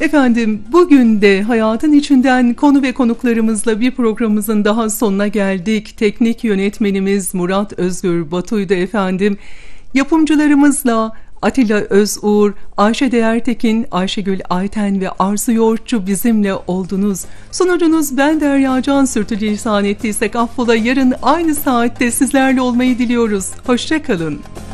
Efendim, bugün de hayatın içinden konu ve konuklarımızla bir programımızın daha sonuna geldik. Teknik yönetmenimiz Murat Özgür Batu'ydu efendim. Yapımcılarımızla Atilla Özuğur, Ayşe Değertekin, Ayşegül Ayten ve Arzu Yoğurtçu bizimle oldunuz. Sunucunuz ben Derya Can, sürçülisan ettiysek affola. Yarın aynı saatte sizlerle olmayı diliyoruz. Hoşça kalın.